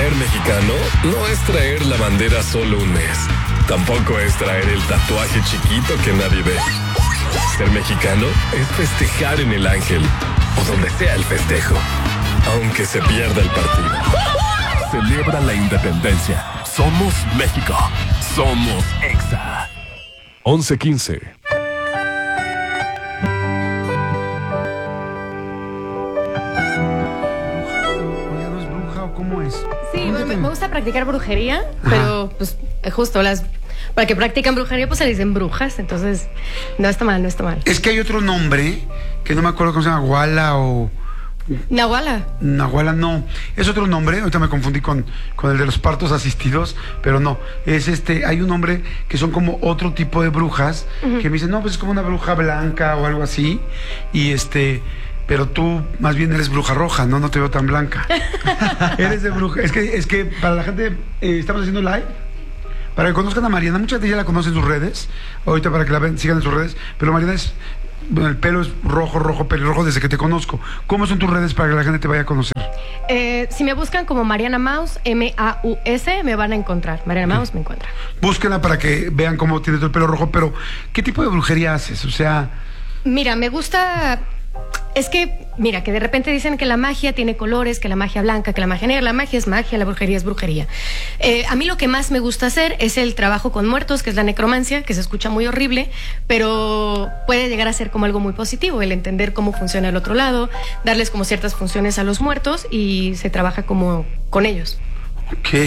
Ser mexicano no es traer la bandera solo un mes. Tampoco es traer el tatuaje chiquito que nadie ve. Ser mexicano es festejar en el Ángel o donde sea el festejo, aunque se pierda el partido. Celebra la independencia. Somos México. Somos Exa. 11:15. Sí, me gusta practicar brujería, pero pues justo para que practican brujería pues se les dicen brujas, entonces no está mal. Es que hay otro nombre que no me acuerdo cómo se llama, Guala o... Nahuala. Nahuala no, es otro nombre, ahorita me confundí con el de los partos asistidos, pero no, es hay un nombre que son como otro tipo de brujas, que me dicen, no, pues es como una bruja blanca o algo así, y pero tú más bien eres bruja roja, no te veo tan blanca. Eres de bruja. Es que para la gente, estamos haciendo live, para que conozcan a Mariana, mucha gente ya la conoce en sus redes, ahorita para que la sigan en sus redes, pero Mariana el pelo es rojo, pelirrojo desde que te conozco. ¿Cómo son tus redes para que la gente te vaya a conocer? Si me buscan como Mariana Maus, M-A-U-S, me van a encontrar. Mariana Maus me encuentra. Búsquenla para que vean cómo tienes el pelo rojo, pero ¿qué tipo de brujería haces? O sea... Mira, me gusta... Es que, mira, que de repente dicen que la magia tiene colores, que la magia blanca, que la magia negra. La magia es magia, la brujería es brujería. A mí lo que más me gusta hacer es el trabajo con muertos, que es la necromancia, que se escucha muy horrible, pero puede llegar a ser como algo muy positivo, el entender cómo funciona el otro lado, darles como ciertas funciones a los muertos y se trabaja como con ellos. Ok.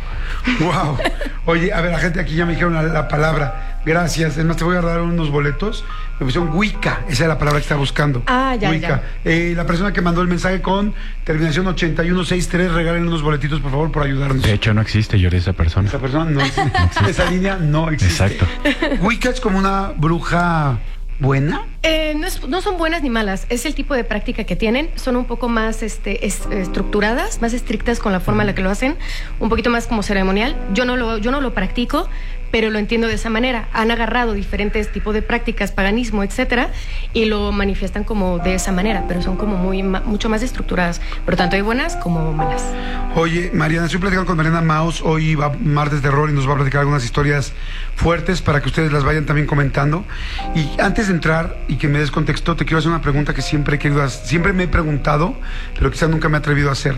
Wow. Oye, a ver, la gente aquí ya me dijeron la palabra. Gracias. Además, te voy a dar unos boletos. Me pusieron Wicca. Esa es la palabra que estaba buscando. Ya, Wicca. La persona que mandó el mensaje con terminación 8163, regalen unos boletitos, por favor, por ayudarnos. De hecho, no existe, Yuri, esa persona. Esa persona no existe. Esa línea no existe. Exacto. Wicca es como una bruja buena. No son buenas ni malas, es el tipo de práctica que tienen, son un poco más estructuradas, más estrictas con la forma en la que lo hacen, un poquito más como ceremonial. Yo no lo practico, pero lo entiendo de esa manera. Han agarrado diferentes tipos de prácticas, paganismo, etcétera, y lo manifiestan como de esa manera, pero son como mucho más estructuradas. Por lo tanto, hay buenas como malas. Oye, Mariana, estoy platicando con Mariana Maus. Hoy va Martes de Terror y nos va a platicar algunas historias fuertes para que ustedes las vayan también comentando. Y antes de entrar y que me des contexto, te quiero hacer una pregunta que siempre me he preguntado, pero quizás nunca me he atrevido a hacer.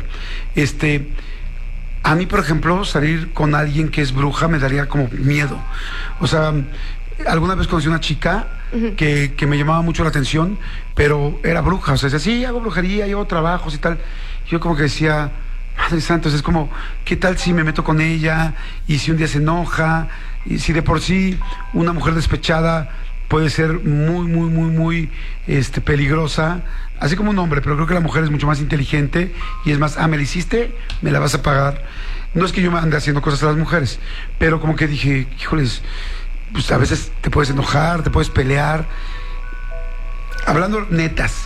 A mí, por ejemplo, salir con alguien que es bruja me daría como miedo. O sea, alguna vez conocí una chica que me llamaba mucho la atención, pero era bruja. O sea, decía, sí, hago brujería, yo hago trabajos y tal. Yo como que decía, Madre Santa, es como, ¿qué tal si me meto con ella? Y si un día se enoja, y si de por sí una mujer despechada puede ser muy peligrosa, así como un hombre, pero creo que la mujer es mucho más inteligente y es más, me la hiciste, me la vas a pagar. No es que yo me ande haciendo cosas a las mujeres, pero como que dije, híjoles, pues a veces te puedes enojar, te puedes pelear. Hablando netas,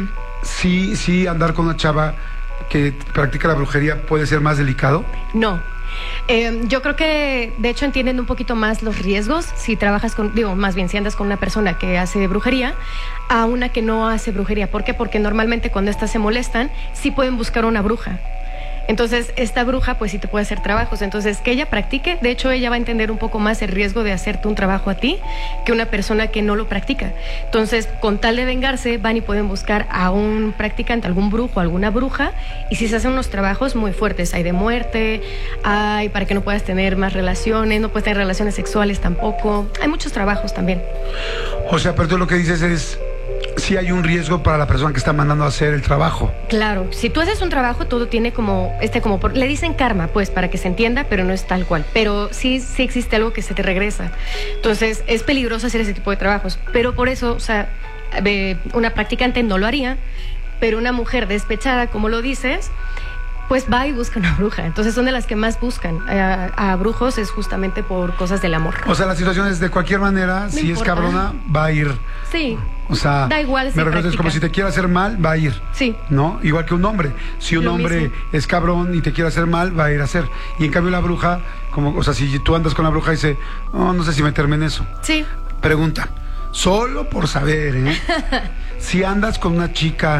sí andar con una chava que practica la brujería puede ser más delicado. No. Yo creo que de hecho entienden un poquito más los riesgos si trabajas si andas con una persona que hace brujería a una que no hace brujería. ¿Por qué? Porque normalmente cuando estas se molestan sí pueden buscar una bruja. Entonces, esta bruja pues sí te puede hacer trabajos. Entonces, que ella practique, de hecho ella va a entender un poco más el riesgo de hacerte un trabajo a ti que una persona que no lo practica. Entonces, con tal de vengarse, van y pueden buscar a un practicante, algún brujo, alguna bruja, y si se hacen unos trabajos muy fuertes, hay de muerte, hay para que no puedas tener más relaciones, no puedes tener relaciones sexuales tampoco, hay muchos trabajos también. O sea, pero tú lo que dices es, sí hay un riesgo para la persona que está mandando a hacer el trabajo. Claro, si tú haces un trabajo, todo tiene le dicen karma, pues, para que se entienda, pero no es tal cual. Pero sí existe algo que se te regresa. Entonces, es peligroso hacer ese tipo de trabajos. Pero por eso, o sea, una practicante no lo haría, pero una mujer despechada, como lo dices, pues va y busca una bruja. Entonces son de las que más buscan a brujos, es justamente por cosas del amor. O sea, las situaciones de cualquier manera, si es cabrona, va a ir. Sí. O sea, da igual. Me refiero, es como si te quiere hacer mal, va a ir. Sí. ¿No? Igual que un hombre. Si un hombre es cabrón y te quiere hacer mal, va a ir a hacer. Y en cambio la bruja, o sea, si tú andas con la bruja y dice, no sé si meterme en eso. Sí. Pregunta, solo por saber, si andas con una chica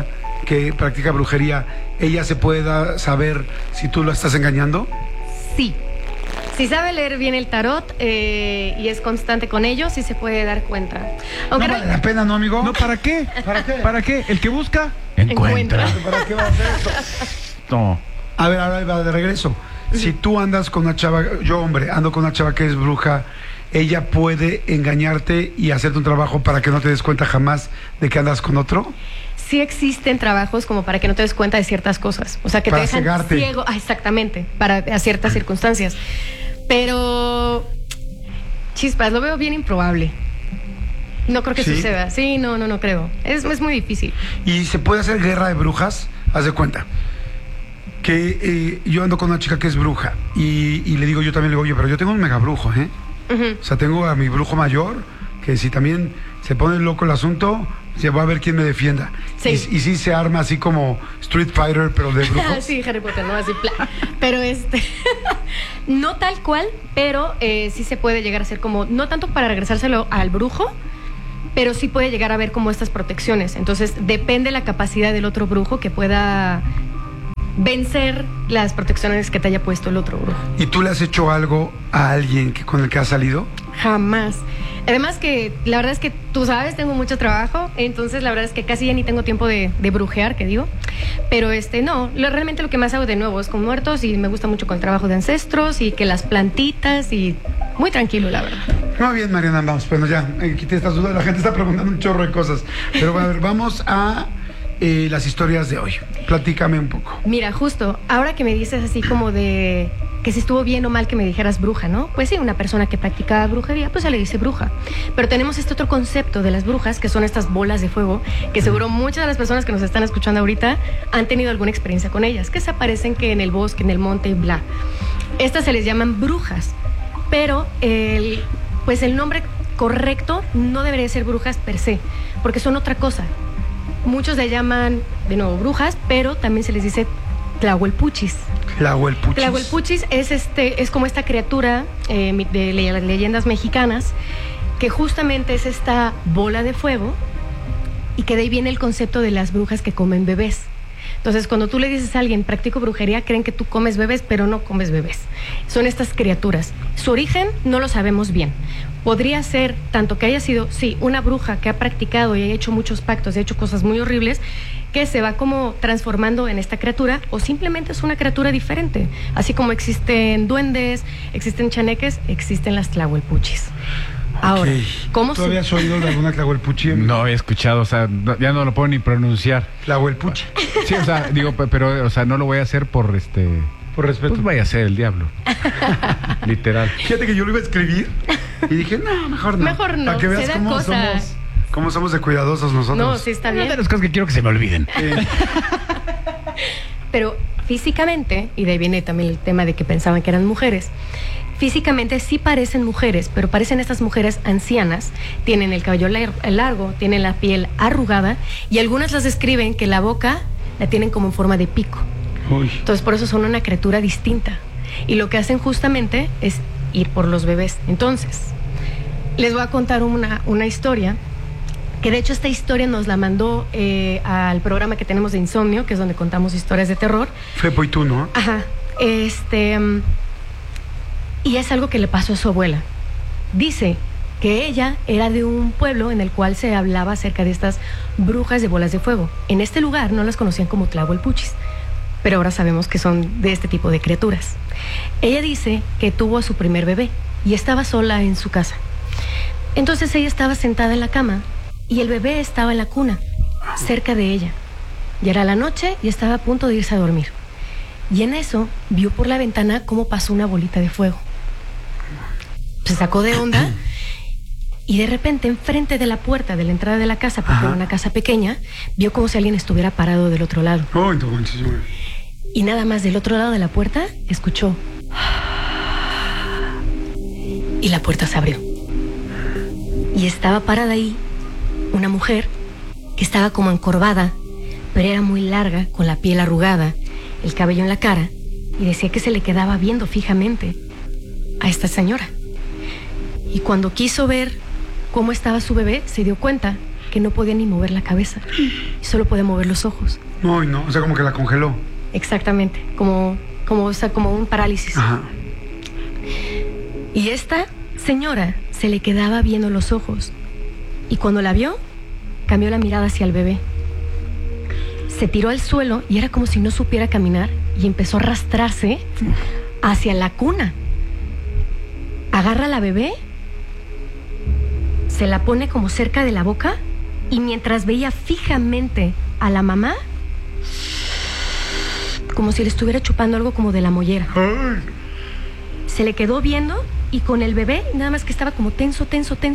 que practica brujería, ella se puede saber si tú la estás engañando? Sí. Si sabe leer bien el tarot y es constante con ello, sí se puede dar cuenta. Aunque no vale la pena, ¿no, amigo? No, ¿para qué? ¿Para qué? ¿Para qué? El que busca, encuentra. ¿Para qué va a hacer eso? No. A ver, ahora va de regreso. Si tú andas con una chava, yo hombre, ando con una chava que es bruja, ¿ella puede engañarte y hacerte un trabajo para que no te des cuenta jamás de que andas con otro? Sí existen trabajos como para que no te des cuenta de ciertas cosas. O sea, que Para te dejan cegarte. ciego. Ah, exactamente, a ciertas circunstancias. Pero, chispas, lo veo bien improbable. No creo que ¿Sí? suceda. Sí, no creo. Es muy difícil. ¿Y se puede hacer guerra de brujas? Haz de cuenta que yo ando con una chica que es bruja y le digo, yo también le digo, oye, pero yo tengo un mega brujo, ¿eh? Ujú. O sea, tengo a mi brujo mayor, que si también se pone loco el asunto, se va a ver quién me defienda. Sí. Y sí se arma así como Street Fighter, pero de brujos. Sí, Harry Potter, ¿no? Así, pero no tal cual, pero sí se puede llegar a ser como, no tanto para regresárselo al brujo, pero sí puede llegar a ver como estas protecciones. Entonces, depende la capacidad del otro brujo que pueda vencer las protecciones que te haya puesto el otro brujo. ¿Y tú le has hecho algo a alguien con el que has salido? Jamás. Además que la verdad es que tú sabes, tengo mucho trabajo, entonces la verdad es que casi ya ni tengo tiempo de brujear, que digo. Pero no, realmente lo que más hago de nuevo es con muertos y me gusta mucho con el trabajo de ancestros y que las plantitas y muy tranquilo, la verdad. Muy bien, Mariana, vamos, bueno, ya, quité estas dudas, la gente está preguntando un chorro de cosas. Pero a ver, vamos a las historias de hoy. Platícame un poco. Mira, justo, ahora que me dices así como de que si estuvo bien o mal que me dijeras bruja, ¿no? Pues sí, una persona que practica brujería, pues se le dice bruja. Pero tenemos este otro concepto de las brujas, que son estas bolas de fuego, que seguro muchas de las personas que nos están escuchando ahorita han tenido alguna experiencia con ellas, que se aparecen que en el bosque, en el monte y bla. Estas se les llaman brujas, pero pues el nombre correcto no debería ser brujas per se, porque son otra cosa. Muchos le llaman, de nuevo, brujas, pero también se les dice tlahuelpuchis. Tlahuelpuchis. Tlahuelpuchis es como esta criatura de leyendas mexicanas, que justamente es esta bola de fuego y que de ahí viene el concepto de las brujas que comen bebés. Entonces, cuando tú le dices a alguien, practico brujería, creen que tú comes bebés, pero no comes bebés. Son estas criaturas. Su origen no lo sabemos bien. Podría ser tanto que haya sido, sí, una bruja que ha practicado y ha hecho muchos pactos y ha hecho cosas muy horribles, que se va como transformando en esta criatura, o simplemente es una criatura diferente. Así como existen duendes, existen chaneques, existen las tlahuelpuchis. Ahora, ¿cómo ¿Tú habías oído de alguna tlahuelpuchi? No había escuchado, o sea, ya no lo puedo ni pronunciar. Tlahuelpuchi. Sí, o sea, digo, pero, o sea, no lo voy a hacer por Por respeto. Pues vaya a ser el diablo. Literal. Fíjate que yo lo iba a escribir y dije, no, mejor no. Mejor no, Para que veas se da cómo cosa. cómo somos de cuidadosos nosotros. No, sí está Una bien. de las cosas que quiero que se me olviden. Pero físicamente, y de ahí viene también el tema de que pensaban que eran mujeres, físicamente sí parecen mujeres, pero parecen estas mujeres ancianas, tienen el cabello largo, tienen la piel arrugada, y algunas las describen que la boca la tienen como en forma de pico. Uy. Entonces por eso son una criatura distinta. Y lo que hacen justamente es ir por los bebés. Entonces, les voy a contar una historia, que de hecho esta historia nos la mandó al programa que tenemos de Insomnio, que es donde contamos historias de terror. Fepo y tú, ¿no? Ajá. Y es algo que le pasó a su abuela. Dice que ella era de un pueblo en el cual se hablaba acerca de estas brujas de bolas de fuego. En este lugar no las conocían como tlahuelpuchis, pero ahora sabemos que son de este tipo de criaturas. Ella dice que tuvo a su primer bebé y estaba sola en su casa. Entonces ella estaba sentada en la cama y el bebé estaba en la cuna, cerca de ella. Ya era la noche y estaba a punto de irse a dormir. Y en eso vio por la ventana cómo pasó una bolita de fuego. Se sacó de onda y de repente enfrente de la puerta de la entrada de la casa, porque era una casa pequeña, vio como si alguien estuviera parado del otro lado. Uy, no manches, güey. Y nada más del otro lado de la puerta escuchó. Y la puerta se abrió. Y estaba parada ahí una mujer que estaba como encorvada, pero era muy larga, con la piel arrugada, el cabello en la cara, y decía que se le quedaba viendo fijamente a esta señora. Y cuando quiso ver cómo estaba su bebé, se dio cuenta que no podía ni mover la cabeza, y solo podía mover los ojos. No, o sea, como que la congeló. Exactamente, como un parálisis. Ajá. Y esta señora se le quedaba viendo los ojos. Y cuando la vio, cambió la mirada hacia el bebé. Se tiró al suelo y era como si no supiera caminar y empezó a arrastrarse hacia la cuna. Agarra a la bebé, se la pone como cerca de la boca y mientras veía fijamente a la mamá, como si le estuviera chupando algo como de la mollera. Se le quedó viendo y con el bebé nada más que estaba como tenso,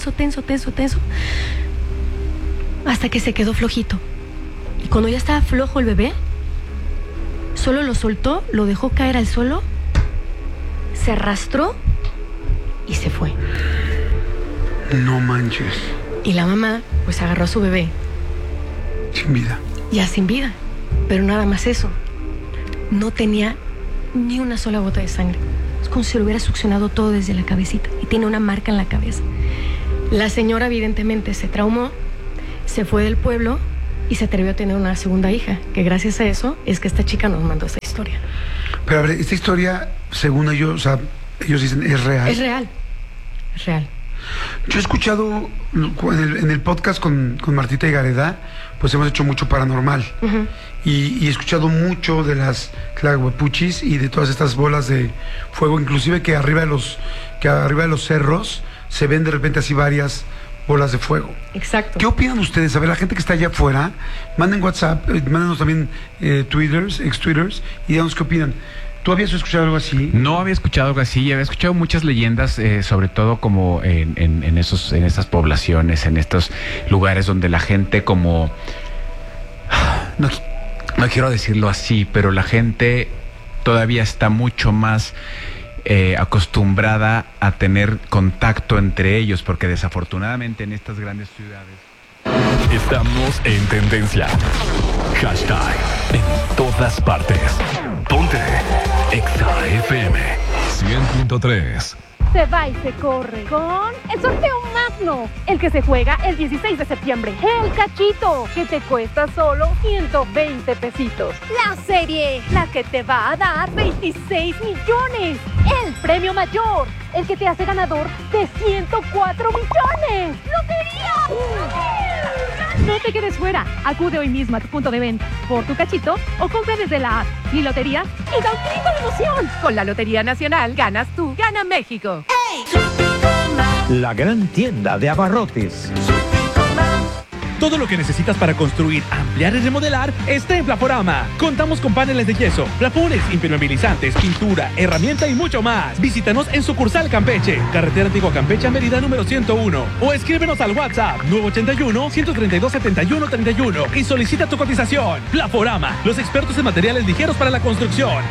hasta que se quedó flojito. Y cuando ya estaba flojo el bebé, solo lo soltó, lo dejó caer al suelo, se arrastró y se fue. No manches. Y la mamá pues agarró a su bebé. Sin vida. Ya sin vida. Pero nada más eso. No tenía ni una sola gota de sangre. Es como si lo hubiera succionado todo desde la cabecita. Y tiene una marca en la cabeza. La señora evidentemente se traumó, se fue del pueblo y se atrevió a tener una segunda hija. Que gracias a eso es que esta chica nos mandó esta historia. Pero a ver, esta historia, según ellos, o sea, ellos dicen, ¿es real? Es real. Es real. Yo he escuchado en el podcast con Martita y Gareda, pues hemos hecho mucho paranormal. Uh-huh. Y he escuchado mucho de las tlahuepuchis y de todas estas bolas de fuego, inclusive que arriba de los cerros se ven de repente así varias bolas de fuego. Exacto. ¿Qué opinan ustedes? A ver, la gente que está allá afuera, manden WhatsApp, mándenos también ex-Twitters, y díganos qué opinan. ¿Tú habías escuchado algo así? No había escuchado algo así, había escuchado muchas leyendas, sobre todo como en esas poblaciones, en estos lugares donde la gente como... No quiero decirlo así, pero la gente todavía está mucho más acostumbrada a tener contacto entre ellos, porque desafortunadamente en estas grandes ciudades... Estamos en tendencia. Hashtag en todas partes. Ponte Exa FM 100.3. Se va y se corre con el sorteo magno, el que se juega el 16 de septiembre. El cachito, que te cuesta solo 120 pesitos. La serie, la que te va a dar 26 millones. El premio mayor, el que te hace ganador de 104 millones. ¡Lotería! No te quedes fuera. Acude hoy mismo a tu punto de venta por tu cachito o compra desde la app Mi Lotería y da un grito de emoción. Con la Lotería Nacional ganas tú, gana México. La gran tienda de abarrotes. Todo lo que necesitas para construir, ampliar y remodelar está en Plaforama. Contamos con paneles de yeso, plafones, impermeabilizantes, pintura, herramienta y mucho más. Visítanos en sucursal Campeche, carretera Antigua Campeche a Mérida número 101. O escríbenos al WhatsApp 981-132-7131 y solicita tu cotización. Plaforama, los expertos en materiales ligeros para la construcción.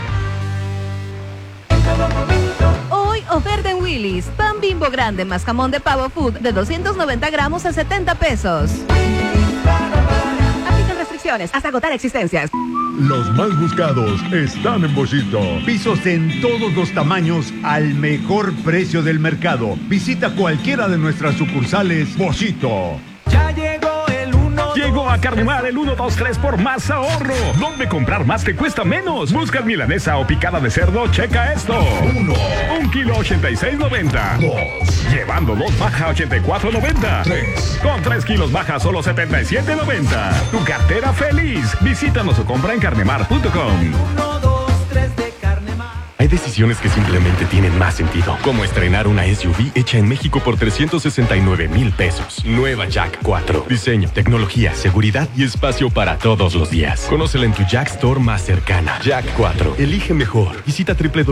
Hoy oferta en Willy's. Pan Bimbo grande más jamón de pavo food de 290 gramos a 70 pesos. Aplican restricciones hasta agotar existencias. Los más buscados están en Boschito. Pisos en todos los tamaños al mejor precio del mercado. Visita cualquiera de nuestras sucursales Boschito. Ya llegó el 1. Llegó a Carnemar el 1, 2, 3 por más ahorro. ¿Dónde comprar más te cuesta menos? Buscas milanesa o picada de cerdo, checa esto. 1. 1 kilo 86.90. 2. Llevando 2 baja 84.90. 3. Con 3 kilos baja solo 77.90. Tu cartera feliz. Visítanos o compra en carnemar.com. 1, 2, 3 de Carnemar. Hay decisiones que simplemente tienen más sentido, como estrenar una SUV hecha en México por 369,000 pesos. Nueva Jack 4. Diseño, tecnología, seguridad y espacio para todos los días. Conócela en tu Jack Store más cercana. Jack 4. Elige mejor. Visita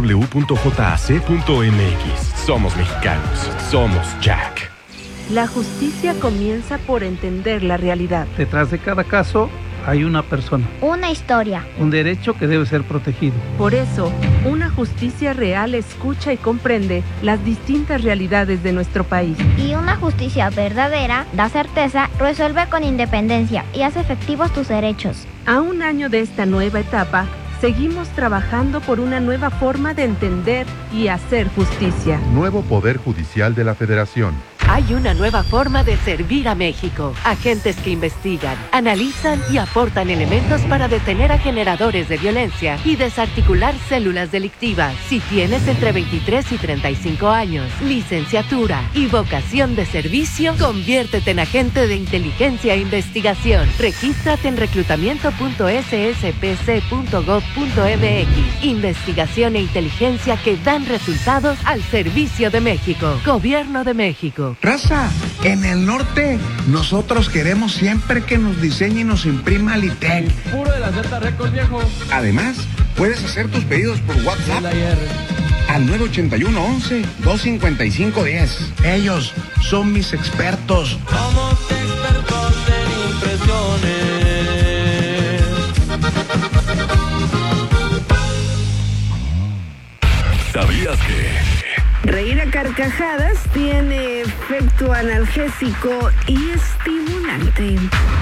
www.jac.mx. Somos mexicanos. Somos Jack. La justicia comienza por entender la realidad. Detrás de cada caso hay una persona, una historia, un derecho que debe ser protegido. Por eso, una justicia real escucha y comprende las distintas realidades de nuestro país. Y una justicia verdadera da certeza, resuelve con independencia y hace efectivos tus derechos. A un año de esta nueva etapa, seguimos trabajando por una nueva forma de entender y hacer justicia. Nuevo Poder Judicial de la Federación. Hay una nueva forma de servir a México. Agentes que investigan, analizan y aportan elementos para detener a generadores de violencia y desarticular células delictivas. Si tienes entre 23 y 35 años, licenciatura y vocación de servicio, conviértete en agente de inteligencia e investigación. Regístrate en reclutamiento.sspc.gov.mx. Investigación e inteligencia que dan resultados al servicio de México. Gobierno de México. Raza, en el norte, nosotros queremos siempre que nos diseñe y nos imprima Litec. Puro de la Z Record, viejo. Además, puedes hacer tus pedidos por WhatsApp al 981-11-255-10. Ellos son mis expertos. Somos expertos en impresiones. ¿Sabías que? Reír a carcajadas tiene efecto analgésico y estimulante.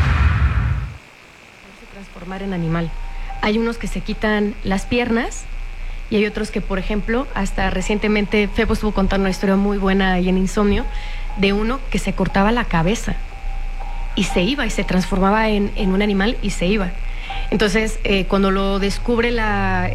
Transformar en animal. Hay unos que se quitan las piernas y hay otros que, por ejemplo, hasta recientemente Febo estuvo contando una historia muy buena ahí en Insomnio de uno que se cortaba la cabeza y se iba y se transformaba en un animal y se iba. Entonces, cuando lo descubre